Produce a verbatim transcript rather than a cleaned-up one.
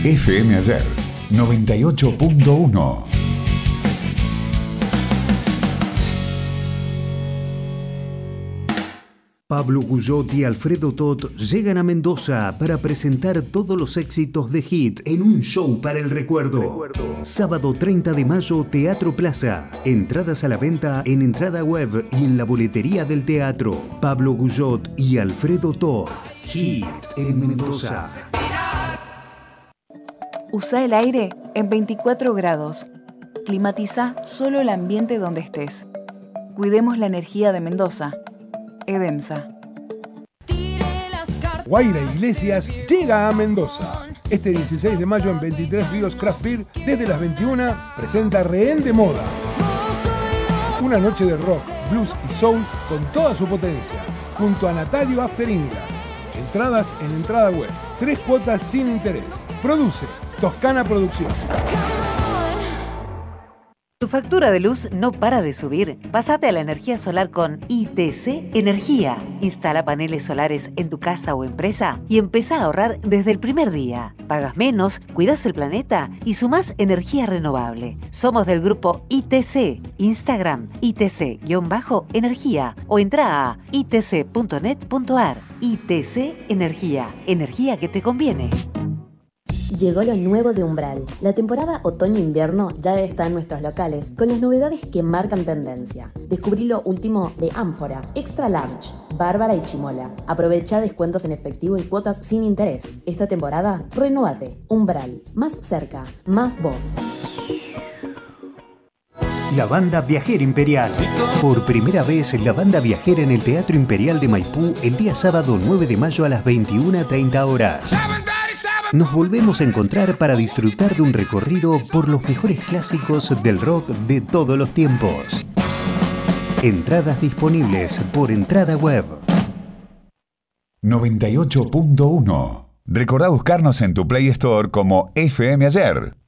F M Ayer noventa y ocho punto uno. Pablo Guyot y Alfredo Tot llegan a Mendoza para presentar todos los éxitos de Hit en un show para el recuerdo. recuerdo. Sábado treinta de mayo, Teatro Plaza. Entradas a la venta en entrada web y en la boletería del teatro. Pablo Guyot y Alfredo Tot. Hit en Mendoza. Usa el aire en veinticuatro grados. Climatiza solo el ambiente donde estés. Cuidemos la energía de Mendoza. Edemsa. Guaira Iglesias llega a Mendoza. Este dieciséis de mayo en veintitrés Ríos Craft Beer, desde las veintiuna, presenta Rehén de Moda. Una noche de rock, blues y soul con toda su potencia, junto a Natalio After Ingra. Entradas en entrada web. Tres cuotas sin interés. Produce Toscana Producción. ¿Tu factura de luz no para de subir? Pásate a la energía solar con I T C Energía. Instala paneles solares en tu casa o empresa y empezá a ahorrar desde el primer día. Pagas menos, cuidas el planeta y sumás energía renovable. Somos del grupo I T C. Instagram I T C-energía o entra a i t c punto net punto a r. I T C Energía. Energía que te conviene. Llegó lo nuevo de Umbral. La temporada otoño-invierno ya está en nuestros locales con las novedades que marcan tendencia. Descubrí lo último de Ánfora, Extra Large, Bárbara y Chimola. Aprovecha descuentos en efectivo y cuotas sin interés. Esta temporada, renovate. Umbral. Más cerca, más vos. La Banda Viajera Imperial. Por primera vez, la Banda Viajera en el Teatro Imperial de Maipú el día sábado nueve de mayo a las veintiuna treinta horas. Nos volvemos a encontrar para disfrutar de un recorrido por los mejores clásicos del rock de todos los tiempos. Entradas disponibles por entrada web. noventa y ocho punto uno. Recordá buscarnos en tu Play Store como F M Ayer.